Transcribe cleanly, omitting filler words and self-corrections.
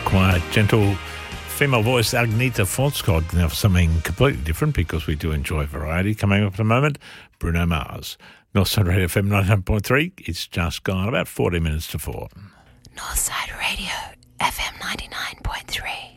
quiet, gentle female voice, Agnetha Folskog. Now for something completely different, because we do enjoy variety. Coming up in a moment, Bruno Mars. Northside Radio FM 99.3. It's just gone about 40 minutes to 4. Northside Radio FM 99.3.